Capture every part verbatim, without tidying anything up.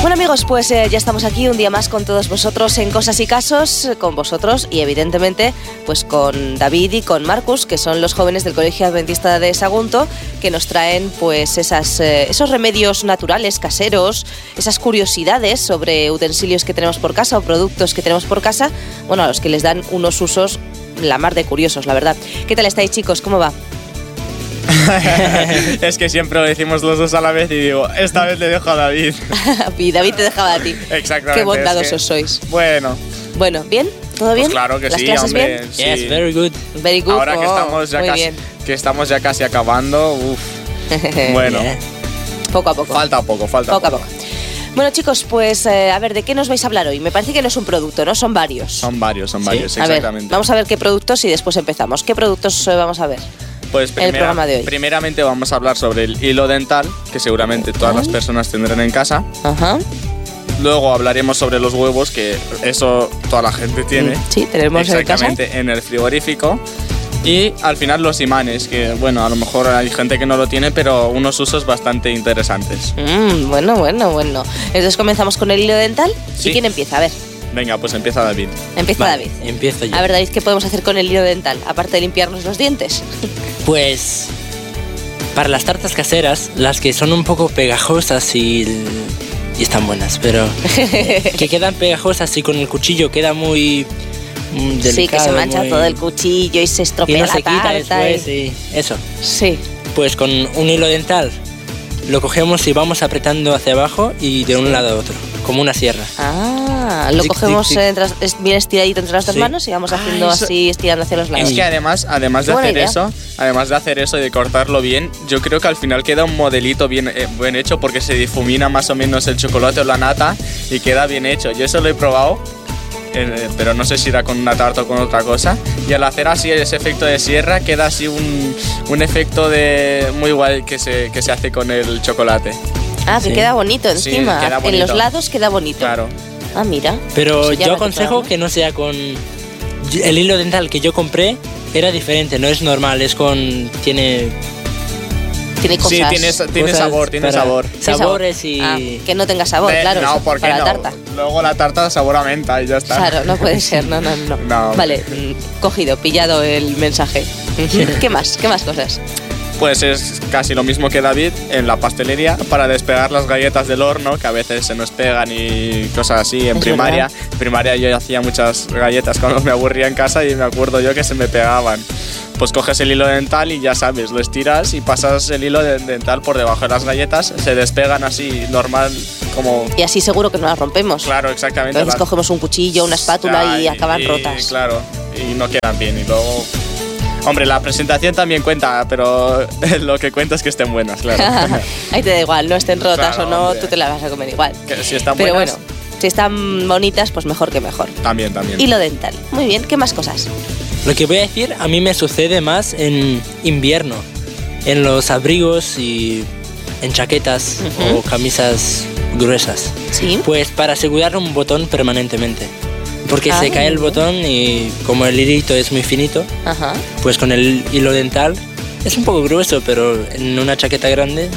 Bueno amigos, pues eh, ya estamos aquí un día más con todos vosotros en Cosas y Casos, con vosotros y evidentemente pues con David y con Marcus, que son los jóvenes del Colegio Adventista de Sagunto, que nos traen pues esas, eh, esos remedios naturales, caseros, esas curiosidades sobre utensilios que tenemos por casa o productos que tenemos por casa, bueno, a los que les dan unos usos la mar de curiosos, la verdad. ¿Qué tal estáis, chicos? ¿Cómo va? Es que siempre lo decimos los dos a la vez y digo, esta vez le dejo a David. Y David te dejaba a ti. Exactamente. Qué bondadosos es que, sois. Bueno. Bueno, ¿bien? ¿Todo bien? Pues claro que ¿Las sí, clases hombre. bien? Sí. Yes, very good. Very good. Ahora que oh, estamos ya muy casi, bien. que estamos ya casi acabando, uff. Bueno, Yeah. Poco a poco. falta poco, falta Poco a poco. poco. Bueno, chicos, pues eh, a ver, ¿de qué nos vais a hablar hoy? Me parece que no es un producto, ¿no? Son varios. Son varios, son varios, A ver, exactamente. vamos a ver qué productos y después empezamos. ¿Qué productos eh, vamos a ver? Pues el programa de hoy. Primeramente vamos a hablar sobre el hilo dental, que seguramente todas las personas tendrán en casa. Ajá. Luego hablaremos sobre los huevos, que eso toda la gente tiene. Sí, tenemos en casa. Exactamente, en el frigorífico. Y al final los imanes, que bueno, a lo mejor hay gente que no lo tiene, pero unos usos bastante interesantes. Mm, bueno, bueno, bueno. Entonces comenzamos con el hilo dental. Sí. ¿Y quién empieza? A ver, Venga, pues empieza David. empieza Vale, David. empiezo yo. A ver, David, ¿qué podemos hacer con el hilo dental? Aparte de limpiarnos los dientes. Pues para las tartas caseras, las que son un poco pegajosas y, y están buenas, pero que quedan pegajosas y con el cuchillo queda muy mm, delicado. Sí, que se mancha muy- todo el cuchillo y se y estropea no la se quita tarta. después y- y eso. Sí. Pues con un hilo dental lo cogemos y vamos apretando hacia abajo y de un lado a otro, como una sierra. Ah, lo Tic, cogemos tic, tic. eh, tras- es bien estiradito entre las dos Sí. manos y vamos Ah, haciendo eso- así, estirando hacia los lados. Es que además, además de Buena hacer idea. eso, además de hacer eso y de cortarlo bien, yo creo que al final queda un modelito bien, eh, bien hecho porque se difumina más o menos el chocolate o la nata y queda bien hecho. Yo eso lo he probado, eh, pero no sé si era con una tarta o con otra cosa. Y al hacer así ese efecto de sierra queda así un, un efecto de muy guay que se, que se hace con el chocolate. Ah, que Sí. queda bonito Sí, encima. queda En bonito. los lados queda bonito. Claro. Ah, mira. Pero Pues ya yo me aconsejo tocará, ¿no? que no sea con... El hilo dental que yo compré era diferente, no es normal, es con... tiene... Tiene cosas. Sí, tiene, tiene cosas sabor, tiene para- sabor. Tiene Sabores sabor. y... Ah, que no tenga sabor, Eh, claro. no, eso, porque para no. la tarta. Luego la tarta sabor a menta y ya está. Claro, no puede ser, no, no, no. No. Vale, mm, cogido, pillado el mensaje. ¿Qué más? ¿Qué más cosas? Pues es casi lo mismo que David en la pastelería para despegar las galletas del horno, que a veces se nos pegan y cosas así. En Es primaria, verdad. en primaria yo hacía muchas galletas cuando me aburría en casa y me acuerdo yo que se me pegaban. Pues coges el hilo dental y ya sabes, lo estiras y pasas el hilo de- dental por debajo de las galletas, se despegan así normal como... Y así seguro que no las rompemos. Claro, exactamente. Entonces las- cogemos un cuchillo, una espátula y Ah, acaban rotas. Claro, y no quedan bien. Y luego... Hombre, la presentación también cuenta, pero lo que cuenta es que estén buenas, claro. Ahí te da igual, no estén rotas Claro, o no, hombre. tú te las vas a comer igual. Que si están Pero buenas, bueno, si están bonitas, pues mejor que mejor. también, también. Hilo dental. Muy bien, ¿qué más cosas? Lo que voy a decir a mí me sucede más en invierno, en los abrigos y en chaquetas Ujú. o camisas gruesas. Sí. Pues para asegurar un botón permanentemente. Porque Ah, se cae el muy bien. botón y como el hilito es muy finito, Ajá. pues con el hilo dental es un poco grueso, pero en una chaqueta grande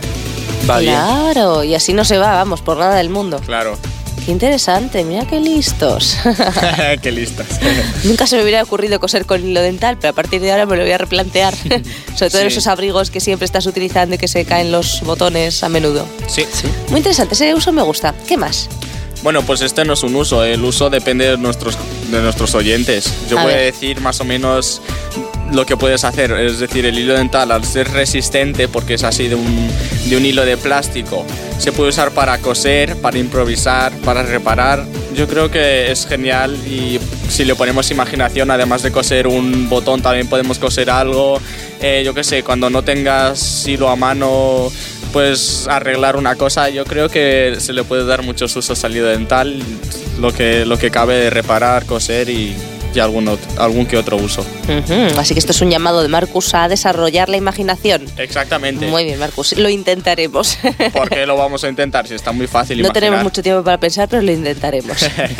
va bien. Claro, y así no se va, vamos, por nada del mundo. Claro. Qué interesante, mira qué listos. Qué listas. Nunca se me hubiera ocurrido coser con hilo dental, pero a partir de ahora me lo voy a replantear. Sobre todo en Sí. esos abrigos que siempre estás utilizando y que se caen los botones a menudo. Sí. Sí. Muy interesante, ese uso me gusta. ¿Qué más? Bueno, pues este no es un uso, el uso depende de nuestros, de nuestros oyentes. Yo A voy ver. a decir más o menos lo que puedes hacer. Es decir, el hilo dental, al ser resistente, porque es así de un, de un hilo de plástico, se puede usar para coser, para improvisar, para reparar. Yo creo que es genial y si le ponemos imaginación, además de coser un botón, también podemos coser algo. Eh, yo qué sé, cuando no tengas hilo a mano, pues arreglar una cosa. Yo creo que se le puede dar muchos usos al hilo dental, lo que, lo que cabe de reparar, coser y, y algún, ot- algún que otro uso. Ujú, así que esto es un llamado de Marcus a desarrollar la imaginación. Exactamente. Muy bien, Marcus, lo intentaremos. ¿Por qué lo vamos a intentar? Si está muy fácil No imaginar. tenemos mucho tiempo para pensar, pero lo intentaremos.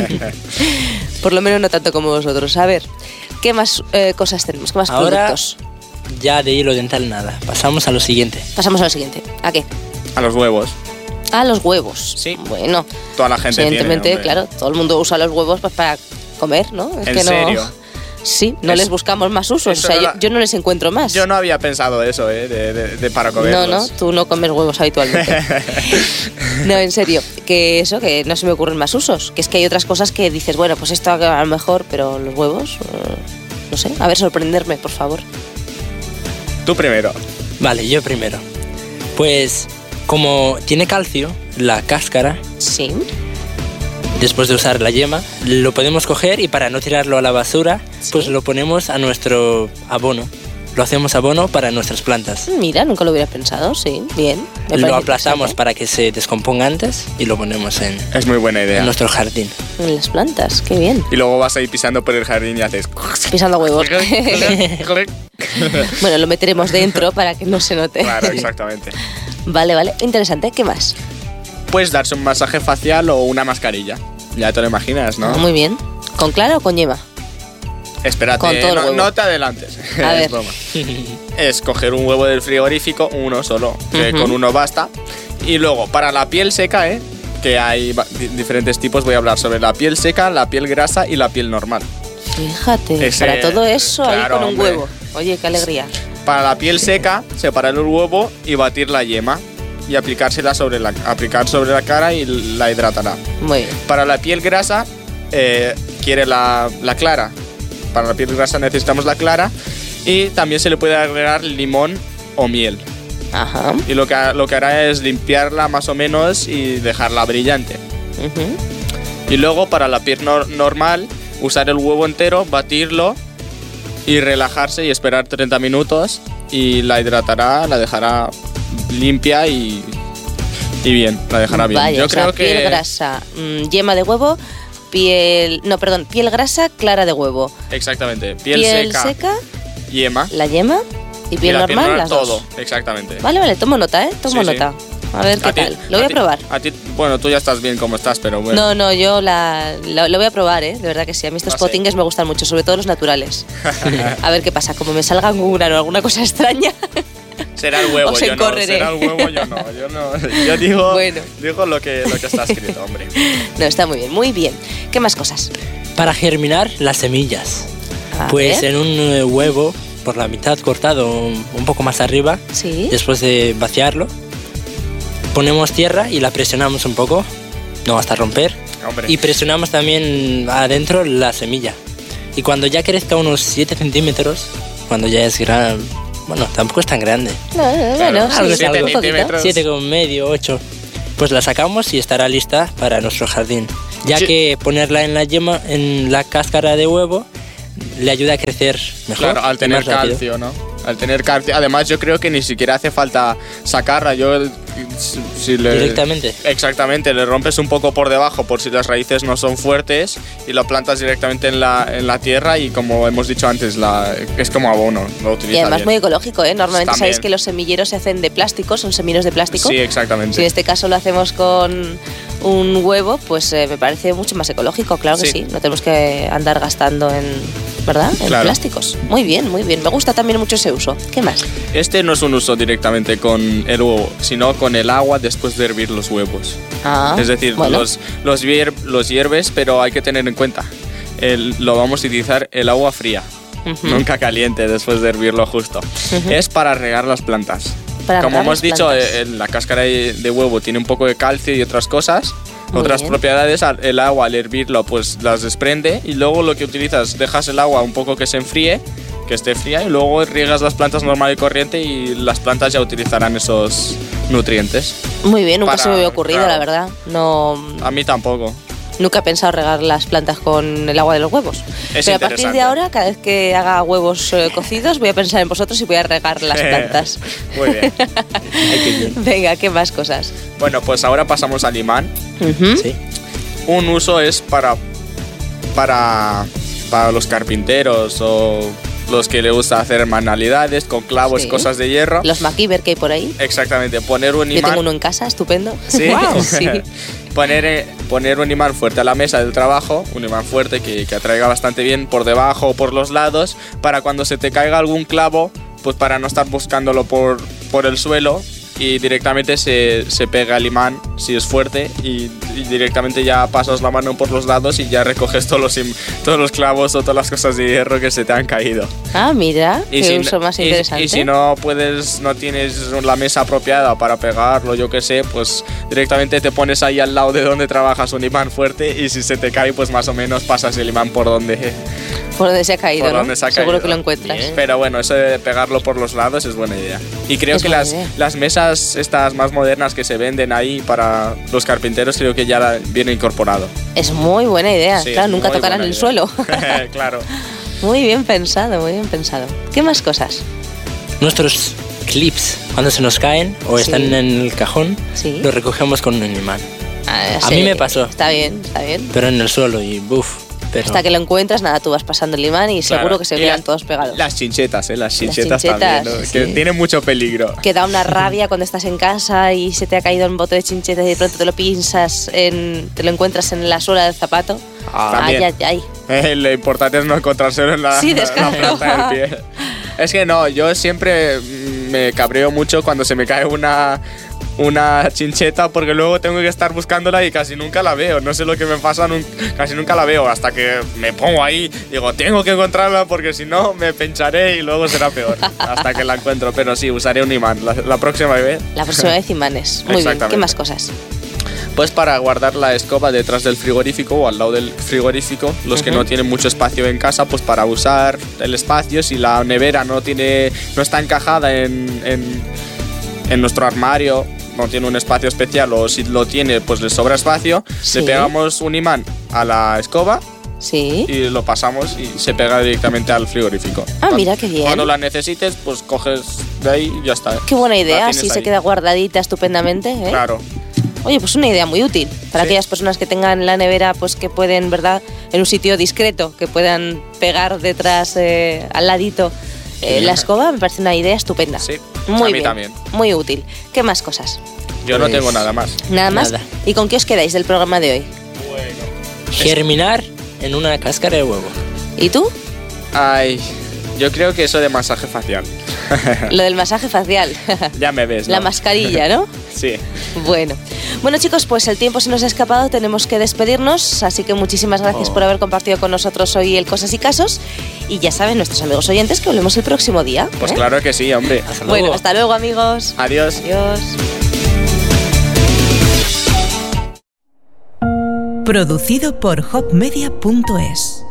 Por lo menos no tanto como vosotros. A ver, ¿qué más eh, cosas tenemos? ¿Qué más Ahora productos? ya de hilo dental nada. Pasamos a lo siguiente. Pasamos a lo siguiente. ¿A qué? A los huevos. Ah, los huevos. Sí. Bueno, Toda la gente evidentemente, tiene, hombre. claro, todo el mundo usa los huevos pues para comer, ¿no? Es ¿En que no... serio? Sí, no Es- les buscamos más usos. O eso sea, yo, era- yo no les encuentro más. Yo no había pensado eso, ¿eh? De, de- de para No, comerlos. no, tú no comes huevos habitualmente. No, en serio, que eso, que no se me ocurren más usos. Que es que hay otras cosas que dices, bueno, pues esto a lo mejor, pero los huevos, eh, no sé. A ver, sorprenderme, por favor. Tú primero. Vale, yo primero. Pues como tiene calcio, la cáscara, Sí. después de usar la yema, lo podemos coger y para no tirarlo a la basura, pues lo ponemos a nuestro abono. Lo hacemos abono para nuestras plantas. Mira, nunca lo hubiera pensado, sí. Bien. me Lo parece aplastamos interesante. para que se descomponga antes y lo ponemos en, Es muy buena en idea. nuestro jardín. En las plantas, qué bien. Y luego vas ahí pisando por el jardín y haces... Pisando huevos. Bueno, lo meteremos dentro para que no se note. Claro, exactamente. Vale, vale. Interesante. ¿Qué más? Puedes darse un masaje facial o una mascarilla. Ya te lo imaginas, ¿no? Muy bien. ¿Con clara o con yema? Espérate, Con todo el no, huevo. no te adelantes. A Es ver. broma. Es coger un huevo del frigorífico, uno solo, que Ujú. con uno basta. Y luego, para la piel seca, ¿eh? Que hay va- di- diferentes tipos, voy a hablar sobre la piel seca, la piel grasa y la piel normal. Fíjate, Ese- para todo eso ahí claro, con un hombre. huevo. Oye, qué alegría. Para la piel seca, separar el huevo y batir la yema y aplicársela sobre la, aplicar sobre la cara y la hidratará. Muy bien. Para la piel grasa, eh, quiere la, la clara. Para la piel grasa necesitamos la clara y también se le puede agregar limón o miel. Ajá. Y lo que, ha- lo que hará es limpiarla más o menos y dejarla brillante. Ujú. Y luego para la piel nor- normal, usar el huevo entero, batirlo y relajarse y esperar treinta minutos y la hidratará, la dejará limpia y, y bien, la dejará bien. Vaya, Yo o sea, creo que piel grasa, mm, yema de huevo, piel... No, perdón, piel grasa, clara de huevo. exactamente, piel, seca, yema la yema y piel y la normal, piel normal, las todo, dos. exactamente. Vale, vale, tomo nota, ¿eh? Tomo Sí, sí. nota. A ver qué A ti- tal. Lo voy a, ti- probar. A ti, bueno, tú ya estás bien como estás, pero bueno. No, no, yo la, lo, lo voy a probar, ¿eh? De verdad que sí. A mí estos Ah, sí. potingues me gustan mucho, sobre todo los naturales. A ver qué pasa. Como me salgan una o alguna cosa extraña. Será el huevo, Os yo no. encorreré. Será el huevo, yo no. Yo no. Yo digo, Bueno. digo lo que, lo que está escrito, hombre. No, está muy bien, muy bien. ¿Qué más cosas? Para germinar las semillas, A pues ver. en un eh, huevo por la mitad cortado un, un poco más arriba, Sí. después de vaciarlo, ponemos tierra y la presionamos un poco, no hasta romper, Hombre. y presionamos también adentro la semilla. Y cuando ya crezca unos siete centímetros, cuando ya es gran, bueno, tampoco es tan grande, No, no, no, Claro, bueno, algo sí, es algo. un poquito. Centímetros. siete con medio, ocho, pues la sacamos y estará lista para nuestro jardín. Ya Sí. que ponerla en la yema, en la cáscara de huevo, le ayuda a crecer mejor. Claro, al y tener más rápido. calcio, ¿no? Al tener calcio. Además, yo creo que ni siquiera hace falta sacarla. Yo, si- si le, Directamente. Exactamente, le rompes un poco por debajo por si las raíces no son fuertes y lo plantas directamente en la, en la tierra y como hemos dicho antes, la, es como abono, lo utiliza Y además bien. muy ecológico, ¿eh? Normalmente También. sabéis que los semilleros se hacen de plástico, son semilleros de plástico. Sí, exactamente. Si en este caso lo hacemos con un huevo, pues eh, me parece mucho más ecológico, claro que sí. Sí. No tenemos que andar gastando en, ¿verdad? En Claro. plásticos. Muy bien, muy bien. Me gusta también mucho ese uso. ¿Qué más? Este no es un uso directamente con el huevo, sino con el agua después de hervir los huevos. Ah, es decir, bueno. los, los, hier- los hierves, pero hay que tener en cuenta, el- lo vamos a utilizar el agua fría, Ujú. nunca caliente después de hervirlo justo. Ujú. Es para regar las plantas. Para Como regar hemos las dicho, plantas. eh, la cáscara de, de huevo tiene un poco de calcio y otras cosas. Muy Otras bien. propiedades, al- el agua al hervirlo pues las desprende y luego lo que utilizas, dejas el agua un poco que se enfríe, que esté fría y luego riegas las plantas normal y corriente y las plantas ya utilizarán esos nutrientes. Muy bien, nunca para- se me había ocurrido, claro. la verdad. No, A mí tampoco. nunca he pensado regar las plantas con el agua de los huevos. Es Pero a partir de interesante. ahora, cada vez que haga huevos eh, cocidos, voy a pensar en vosotros y voy a regar las plantas. Muy bien. Ay, qué bien. Venga, ¿qué más cosas? Bueno, pues ahora pasamos al imán. Ujú. Sí. Un uso es para, para, para los carpinteros o los que le gusta hacer manualidades con clavos Sí. y cosas de hierro. Los MacGyver que hay por ahí. Exactamente, poner un Yo imán. tengo uno en casa, estupendo. Sí. Guau, sí. poner, eh, poner un imán fuerte a la mesa del trabajo, un imán fuerte que, que atraiga bastante bien por debajo o por los lados, para cuando se te caiga algún clavo, pues para no estar buscándolo por, por el suelo y directamente se, se pega el imán si es fuerte, y, y directamente ya pasas la mano por los lados y ya recoges todos los, todos los clavos o todas las cosas de hierro que se te han caído. Ah, mira, y qué si, uso más y, interesante. Y si no puedes, no tienes la mesa apropiada para pegarlo, yo qué sé, pues directamente te pones ahí al lado de donde trabajas un imán fuerte, y si se te cae, pues más o menos pasas el imán por donde... Por donde se ha caído, por ¿no? donde se ha Seguro caído. que lo encuentras. Bien. Pero bueno, eso de pegarlo por los lados es buena idea. Y creo Es que buena las, idea. las mesas estas más modernas que se venden ahí para los carpinteros, creo que ya la- viene incorporado. Es muy buena idea. Sí, claro, es nunca muy tocarán buena el idea. suelo. Claro. Muy bien pensado, muy bien pensado. ¿Qué más cosas? Nuestros clips, cuando se nos caen o Sí. están en el cajón, Sí. los recogemos con un imán. Ah, A sí, mí me pasó. Está bien, está bien. Pero en el suelo y buf. Pero Hasta que lo encuentras, nada, tú vas pasando el imán y Claro. seguro que se Y quedan las- todos pegados. Las chinchetas, ¿eh? Las chinchetas, chinchetas, también, ¿no? sí. Que tienen mucho peligro. Que da una rabia cuando estás en casa y se te ha caído un bote de chinchetas y de pronto te lo pinzas, en, te lo encuentras en la suela del zapato. Ah, ay, también. ay, ay. Eh, lo importante es no encontrárselo en la, Sí, en la descalzo. planta del pie. Es que no, yo siempre mm, me cabreo mucho cuando se me cae una, una chincheta, porque luego tengo que estar buscándola y casi nunca la veo. No sé lo que me pasa, nun- casi nunca la veo. Hasta que me pongo ahí, digo, tengo que encontrarla porque si no me pincharé y luego será peor. Hasta que la encuentro, pero sí, usaré un imán la, la próxima vez. La próxima vez imanes. Muy bien. ¿Qué Exactamente. más cosas? Pues para guardar la escoba detrás del frigorífico o al lado del frigorífico, los que Ujú. no tienen mucho espacio en casa, pues para usar el espacio, si la nevera no tiene, no está encajada en, en, en nuestro armario, no tiene un espacio especial, o si lo tiene, pues le sobra espacio, Sí. le pegamos un imán a la escoba Sí. y lo pasamos y se pega directamente al frigorífico. Ah, mira qué bien. Cuando la necesites, pues coges de ahí y ya está. Qué buena La idea, tienes así se ahí. queda guardadita estupendamente, ¿eh? Claro. Oye, pues una idea muy útil para Sí. aquellas personas que tengan la nevera, pues que pueden, ¿verdad? En un sitio discreto, que puedan pegar detrás, eh, al ladito, eh, Sí. la escoba, me parece una idea estupenda. Sí, Muy a mí bien, también. muy útil. ¿Qué más cosas? Yo no Pues- tengo nada más. Nada más. Nada. ¿Y con qué os quedáis del programa de hoy? germinar en una cáscara de huevo. ¿Y tú? Ay, yo creo que eso de masaje facial. Lo del masaje facial. Ya me ves, ¿no? La mascarilla, ¿no? Sí. Bueno, bueno chicos, pues el tiempo se nos ha escapado, tenemos que despedirnos, así que muchísimas gracias Oh. por haber compartido con nosotros hoy el Cosas y Casos, y ya saben nuestros amigos oyentes que volvemos el próximo día. Pues ¿eh? claro que sí, hombre. Hasta Bueno, luego. hasta luego amigos. Adiós. Adiós. Producido por hopmedia punto es.